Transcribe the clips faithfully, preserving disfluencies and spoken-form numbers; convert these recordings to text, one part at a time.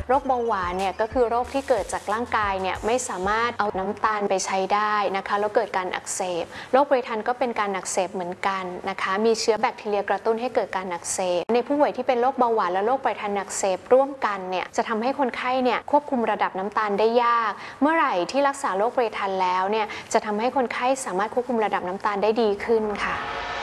โรคเบาหวานเนี่ยก็คือโรคที่เกิดจากร่างกายเนี่ยไม่สามารถเอาน้ำตาลไปใช้ได้นะคะแล้วเกิดการอักเสบโรคไบทันก็เป็นการอักเสบเหมือนกันนะคะมีเชื้อแบคทีเรียกระตุ้นให้เกิดการอักเสบในผู้ป่วยที่เป็นโรคเบาหวานและโรคไบทันอักเสบร่วมกันเนี่ยจะทำให้คนไข้เนี่ยควบคุมระดับน้ำตาลได้ยากเมื่อไหร่ที่รักษาโรคไบทันแล้วเนี่ยจะทำให้คนไข้สามารถควบคุมระดับน้ำตาลได้ดีขึ้นค่ะ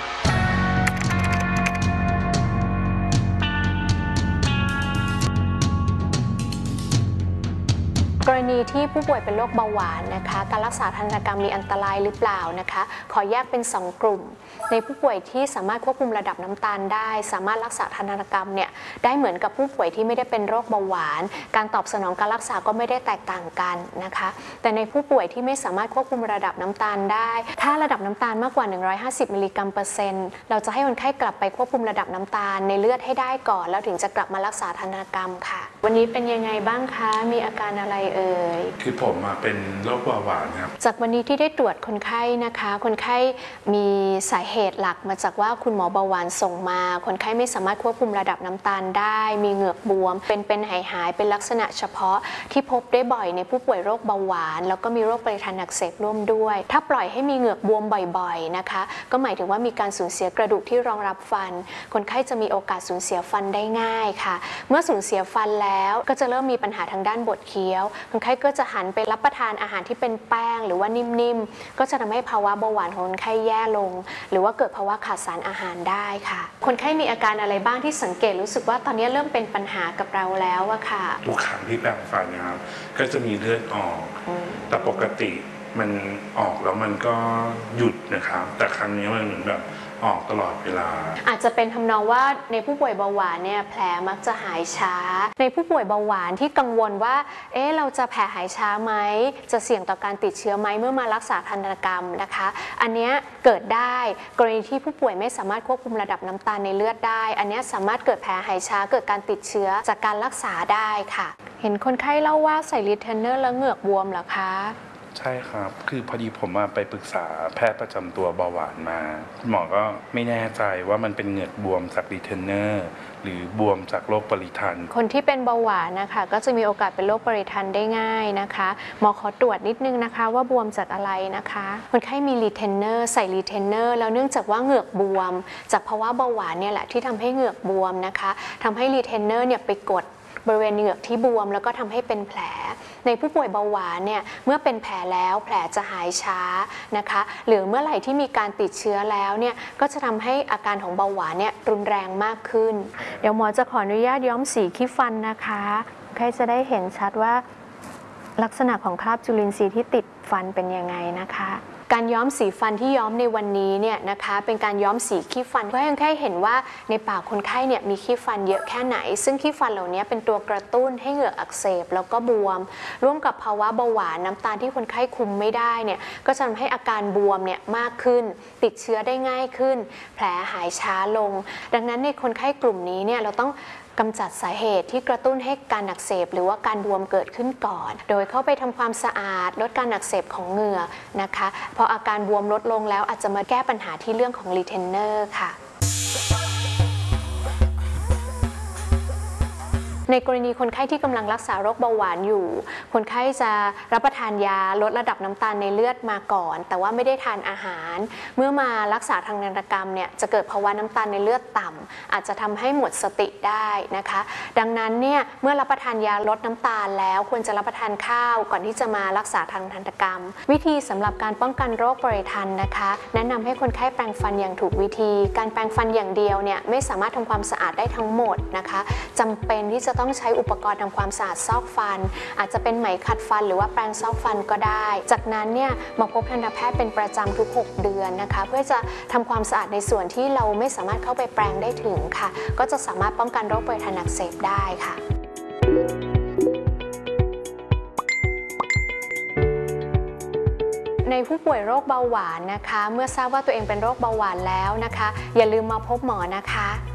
กรณีที่ผู้ป่วยเป็นโรคเบาหวานนะคะการรักษาทันตกรรมมีอันตรายหรือเปล่านะคะขอแยกเป็นสองกลุ่มในผู้ป่วยที่สามารถควบคุมระดับน้ำตาลได้สามารถรักษาทันตกรรมเนี่ยได้เหมือนกับผู้ป่วยที่ไม่ได้เป็นโรคเบาหวานการตอบสนองการรักษาก็ไม่ได้แตกต่างกันนะคะแต่ในผู้ป่วยที่ไม่สามารถควบคุมระดับน้ำตาลได้ถ้าระดับน้ำตาลมากกว่าหนึ่งร้อยห้าสิบมิลลิกรัมเปอร์เซ็นต์เราจะให้คนไข้กลับไปควบคุมระดับน้ำตาลในเลือดให้ได้ก่อนแล้วถึงจะกลับมารักษาทันตกรรมค่ะวันนี้เป็นยังไงบ้างคะมีอาการอะไรเอ่ยคือผมเป็นโรคเบาหวานครับจากวันนี้ที่ได้ตรวจคนไข้นะคะคนไข้มีสาเหตุหลักมาจากว่าคุณหมอเบาหวานส่งมาคนไข้ไม่สามารถควบคุมระดับน้ำตาลได้มีเหงือกบวมเป็นเป็นหายหายเป็นลักษณะเฉพาะที่พบได้บ่อยในผู้ป่วยโรคเบาหวานแล้วก็มีโรคไบทันอักเสบร่วมด้วยถ้าปล่อยให้มีเหงือกบวมบ่อยๆนะคะก็หมายถึงว่ามีการสูญเสียกระดูกที่รองรับฟันคนไข้จะมีโอกาสสูญเสียฟันได้ง่ายค่ะเมื่อสูญเสียฟันแล้วก็จะเริ่มมีปัญหาทางด้านบดเคี้ยวคนไข้ก็จะหันไปรับประทานอาหารที่เป็นแป้งหรือว่านิ่มๆก็จะทำให้ภาวะเบาหวานของคนไข้แย่ลงหรือว่าเกิดภาวะขาดสารอาหารได้ค่ะคนไข้มีอาการอะไรบ้างที่สังเกตรู้สึกว่าตอนนี้เริ่มเป็นปัญหากับเราแล้วอะค่ะทุกครั้งที่แปรงฟันนะครับก็จะมีเลือดออกแต่ปกติมันออกแล้วมันก็หยุดนะครับแต่ครั้งนี้มันเหมือนแบบออกตลอดเวลาอาจจะเป็นทำนองว่าในผู้ป่วยเบาหวานเนี่ยแผลมักจะหายช้าในผู้ป่วยเบาหวานที่กังวลว่าเอ๊ะเราจะแผลหายช้าไหมจะเสี่ยงต่อการติดเชื้อไหมเมื่อมารักษาทันตกรรมนะคะอันนี้เกิดได้กรณีที่ผู้ป่วยไม่สามารถควบคุมระดับน้ำตาลในเลือดได้อันนี้สามารถเกิดแผลหายช้าเกิดการติดเชื้อจากการรักษาได้ค่ะเห็นคนไข้เล่าว่าใส่รีเทนเนอร์แล้วเหงือกบวมเหรอคะใช่ครับคือพอดีผมไปปรึกษาแพทย์ประจำตัวเบาหวานมาคุณหมอก็ไม่แน่ใจว่ามันเป็นเหงือกบวมจากรีเทนเนอร์หรือบวมจากโรคปริทันคนที่เป็นเบาหวานนะคะก็จะมีโอกาสเป็นโรคปริทันได้ง่ายนะคะหมอขอตรวจนิดนึงนะคะว่าบวมจากอะไรนะคะคนไข้มีรีเทนเนอร์ใส่รีเทนเนอร์แล้วเนื่องจากว่าเหงือกบวมจากภาวะเบาหวานเนี่ยแหละที่ทำให้เหงือกบวมนะคะทำให้รีเทนเนอร์เนี่ยไปกดบริเวณเหงือกที่บวมแล้วก็ทำให้เป็นแผลในผู้ป่วยเบาหวานเนี่ยเมื่อเป็นแผลแล้วแผลจะหายช้านะคะหรือเมื่อไหร่ที่มีการติดเชื้อแล้วเนี่ยก็จะทำให้อาการของเบาหวานเนี่ยรุนแรงมากขึ้นเดี๋ยวหมอจะขออนุญาตย้อมสีขี้ฟันนะคะใครจะได้เห็นชัดว่าลักษณะของคราบจุลินทรีย์ที่ติดฟันเป็นยังไงนะคะการย้อมสีฟันที่ย้อมในวันนี้เนี่ยนะคะเป็นการย้อมสีขี้ฟันเพื่อให้คนไข้เห็นว่าในปากคนไข้เนี่ยมีขี้ฟันเยอะแค่ไหนซึ่งขี้ฟันเหล่านี้เป็นตัวกระตุ้นให้เหงือกอักเสบแล้วก็บวมร่วมกับภาวะเบาหวานน้ำตาลที่คนไข้คุมไม่ได้เนี่ยก็จะทำให้อาการบวมเนี่ยมากขึ้นติดเชื้อได้ง่ายขึ้นแผลหายช้าลงดังนั้นในคนไข้กลุ่มนี้เนี่ยเราต้องกำจัดสาเหตุที่กระตุ้นให้การอักเสบหรือว่าการบวมเกิดขึ้นก่อนโดยเข้าไปทำความสะอาดลดการอักเสบของเหงือกนะคะพออาการบวมลดลงแล้วอาจจะมาแก้ปัญหาที่เรื่องของรีเทนเนอร์ค่ะในกรณีคนไข้ที่กำลังรักษาโรคเบาหวานอยู่คนไข้จะรับประทานยาลดระดับน้ำตาลในเลือดมาก่อนแต่ว่าไม่ได้ทานอาหารเมื่อมารักษาทางทันตกรรมเนี่ยจะเกิดภาวะน้ำตาลในเลือดต่ำอาจจะทำให้หมดสติได้นะคะดังนั้นเนี่ยเมื่อรับประทานยาลดน้ำตาลแล้วควรจะรับประทานข้าวก่อนที่จะมารักษาทางทันตกรรมวิธีสำหรับการป้องกันโรคปริทันนะคะแนะนำให้คนไข้แปรงฟันอย่างถูกวิธีการแปรงฟันอย่างเดียวเนี่ยไม่สามารถทำความสะอาดได้ทั้งหมดนะคะจำเป็นที่จะต้องใช้อุปกรณ์ทำความสะอาดซอกฟันอาจจะเป็นไหมขัดฟันหรือว่าแปรงซอกฟันก็ได้จากนั้นเนี่ยมาพบทันตแพทย์เป็นประจำทุกหกเดือนนะคะเพื่อจะทำความสะอาดในส่วนที่เราไม่สามารถเข้าไปแปรงได้ถึงค่ะก็จะสามารถป้องกันโรคปริทันอักเสบได้ค่ะในผู้ป่วยโรคเบาหวานนะคะเมื่อทราบว่าตัวเองเป็นโรคเบาหวานแล้วนะคะอย่าลืมมาพบหมอนะคะ